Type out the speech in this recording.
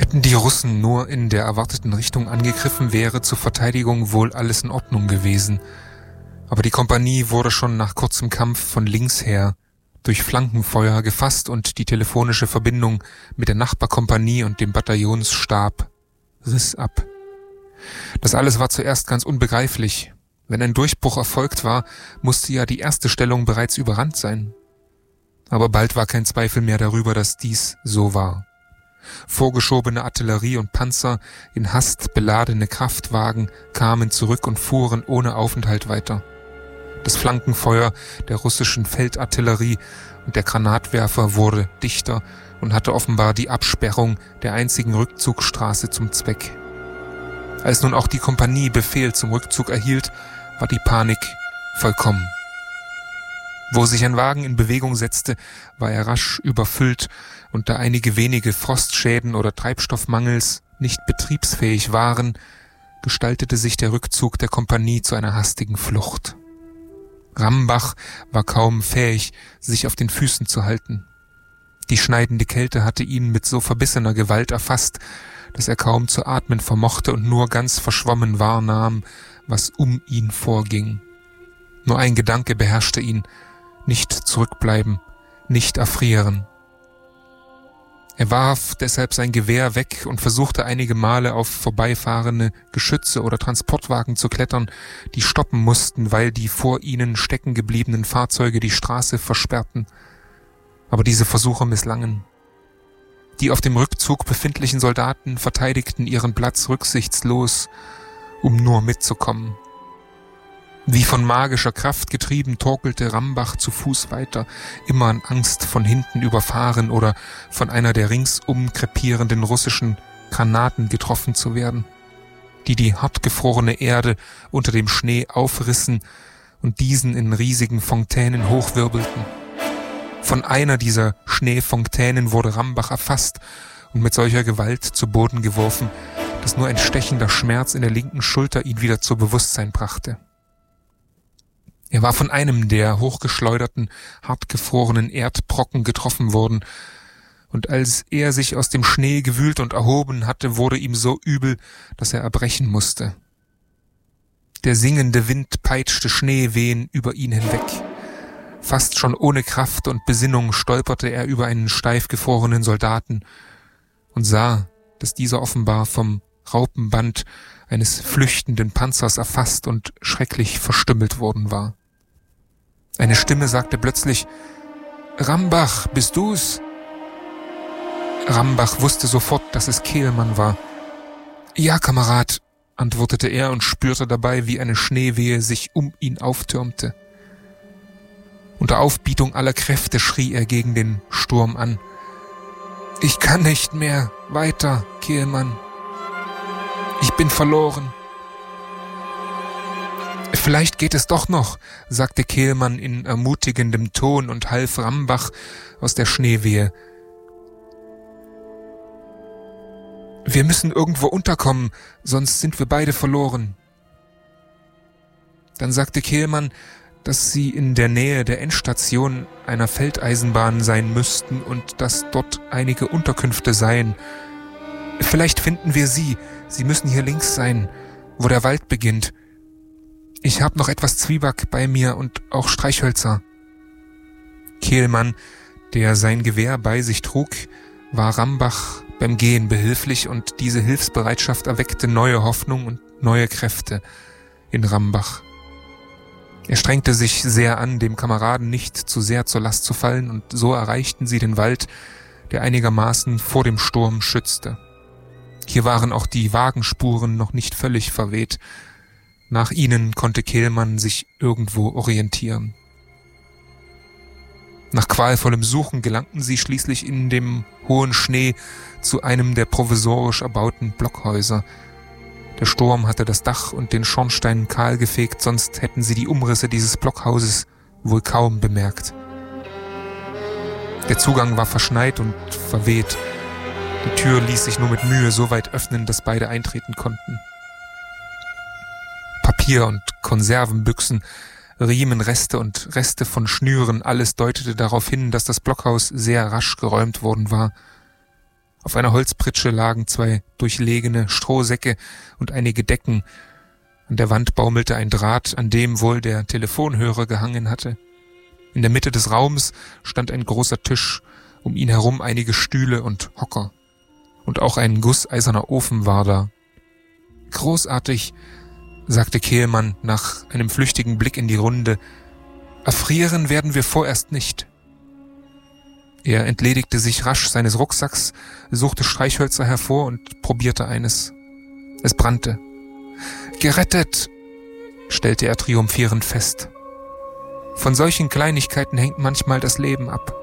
Hätten die Russen nur in der erwarteten Richtung angegriffen, wäre zur Verteidigung wohl alles in Ordnung gewesen. Aber die Kompanie wurde schon nach kurzem Kampf von links her durch Flankenfeuer gefasst und die telefonische Verbindung mit der Nachbarkompanie und dem Bataillonsstab riss ab. Das alles war zuerst ganz unbegreiflich. Wenn ein Durchbruch erfolgt war, musste ja die erste Stellung bereits überrannt sein. Aber bald war kein Zweifel mehr darüber, dass dies so war. Vorgeschobene Artillerie und Panzer, in Hast beladene Kraftwagen kamen zurück und fuhren ohne Aufenthalt weiter. Das Flankenfeuer der russischen Feldartillerie und der Granatwerfer wurde dichter und hatte offenbar die Absperrung der einzigen Rückzugsstraße zum Zweck. Als nun auch die Kompanie Befehl zum Rückzug erhielt, war die Panik vollkommen. Wo sich ein Wagen in Bewegung setzte, war er rasch überfüllt und da einige wenige Frostschäden oder Treibstoffmangels nicht betriebsfähig waren, gestaltete sich der Rückzug der Kompanie zu einer hastigen Flucht. Rambach war kaum fähig, sich auf den Füßen zu halten. Die schneidende Kälte hatte ihn mit so verbissener Gewalt erfasst, dass er kaum zu atmen vermochte und nur ganz verschwommen wahrnahm, was um ihn vorging. Nur ein Gedanke beherrschte ihn: nicht zurückbleiben, nicht erfrieren. Er warf deshalb sein Gewehr weg und versuchte einige Male auf vorbeifahrende Geschütze oder Transportwagen zu klettern, die stoppen mussten, weil die vor ihnen stecken gebliebenen Fahrzeuge die Straße versperrten. Aber diese Versuche misslangen. Die auf dem Rückzug befindlichen Soldaten verteidigten ihren Platz rücksichtslos, um nur mitzukommen. Wie von magischer Kraft getrieben, torkelte Rambach zu Fuß weiter, immer in Angst, von hinten überfahren oder von einer der ringsum krepierenden russischen Granaten getroffen zu werden, die hartgefrorene Erde unter dem Schnee aufrissen und diesen in riesigen Fontänen hochwirbelten. Von einer dieser Schneefontänen wurde Rambach erfasst und mit solcher Gewalt zu Boden geworfen, dass nur ein stechender Schmerz in der linken Schulter ihn wieder zu Bewusstsein brachte. Er war von einem der hochgeschleuderten, hartgefrorenen Erdbrocken getroffen worden, und als er sich aus dem Schnee gewühlt und erhoben hatte, wurde ihm so übel, dass er erbrechen musste. Der singende Wind peitschte Schneewehen über ihn hinweg. Fast schon ohne Kraft und Besinnung stolperte er über einen steif gefrorenen Soldaten und sah, dass dieser offenbar vom Raupenband eines flüchtenden Panzers erfasst und schrecklich verstümmelt worden war. Eine Stimme sagte plötzlich: »Rambach, bist du's?« Rambach wusste sofort, dass es Kehlmann war. »Ja, Kamerad«, antwortete er und spürte dabei, wie eine Schneewehe sich um ihn auftürmte. Unter Aufbietung aller Kräfte schrie er gegen den Sturm an: »Ich kann nicht mehr weiter, Kehlmann. Ich bin verloren.« »Vielleicht geht es doch noch«, sagte Kehlmann in ermutigendem Ton und half Rambach aus der Schneewehe. »Wir müssen irgendwo unterkommen, sonst sind wir beide verloren.« Dann sagte Kehlmann, dass sie in der Nähe der Endstation einer Feldeisenbahn sein müssten und dass dort einige Unterkünfte seien. »Vielleicht finden wir sie. Sie müssen hier links sein, wo der Wald beginnt. Ich habe noch etwas Zwieback bei mir und auch Streichhölzer.« Kehlmann, der sein Gewehr bei sich trug, war Rambach beim Gehen behilflich, und diese Hilfsbereitschaft erweckte neue Hoffnung und neue Kräfte in Rambach. Er strengte sich sehr an, dem Kameraden nicht zu sehr zur Last zu fallen, und so erreichten sie den Wald, der einigermaßen vor dem Sturm schützte. Hier waren auch die Wagenspuren noch nicht völlig verweht. Nach ihnen konnte Kehlmann sich irgendwo orientieren. Nach qualvollem Suchen gelangten sie schließlich in dem hohen Schnee zu einem der provisorisch erbauten Blockhäuser. Der Sturm hatte das Dach und den Schornstein kahl gefegt, sonst hätten sie die Umrisse dieses Blockhauses wohl kaum bemerkt. Der Zugang war verschneit und verweht. Die Tür ließ sich nur mit Mühe so weit öffnen, dass beide eintreten konnten. Papier und Konservenbüchsen, Riemenreste und Reste von Schnüren, alles deutete darauf hin, dass das Blockhaus sehr rasch geräumt worden war. Auf einer Holzpritsche lagen 2 durchlegene Strohsäcke und einige Decken. An der Wand baumelte ein Draht, an dem wohl der Telefonhörer gehangen hatte. In der Mitte des Raums stand ein großer Tisch, um ihn herum einige Stühle und Hocker. Und auch ein gusseiserner Ofen war da. »Großartig«, sagte Kehlmann nach einem flüchtigen Blick in die Runde. »Erfrieren werden wir vorerst nicht.« Er entledigte sich rasch seines Rucksacks, suchte Streichhölzer hervor und probierte eines. Es brannte. »Gerettet«, stellte er triumphierend fest. Von solchen Kleinigkeiten hängt manchmal das Leben ab.